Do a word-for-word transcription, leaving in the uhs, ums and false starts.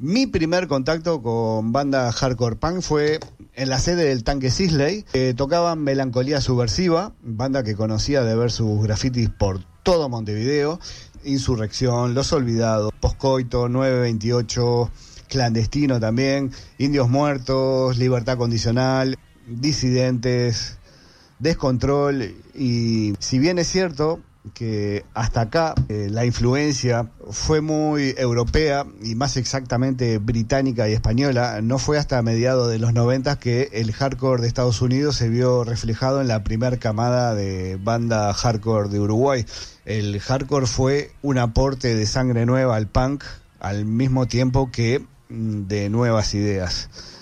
Mi primer contacto con banda hardcore punk fue en la sede del Tanque Sisley, que tocaban Melancolía Subversiva, banda que conocía de ver sus grafitis por todo Montevideo, Insurrección, Los Olvidados, Poscoito, nueve veintiocho, Clandestino también, Indios Muertos, Libertad Condicional, Disidentes, Descontrol. Y si bien es cierto que hasta acá eh, la influencia fue muy europea y más exactamente británica y española, no fue hasta mediados de los noventas que el hardcore de Estados Unidos se vio reflejado en la primer camada de banda hardcore de Uruguay. El hardcore fue un aporte de sangre nueva al punk al mismo tiempo que de nuevas ideas.